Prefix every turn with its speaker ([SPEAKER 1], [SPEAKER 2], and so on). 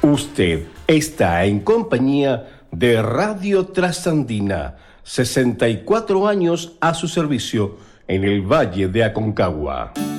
[SPEAKER 1] Usted está en compañía de Radio Trasandina, 64 años a su servicio en el Valle de Aconcagua.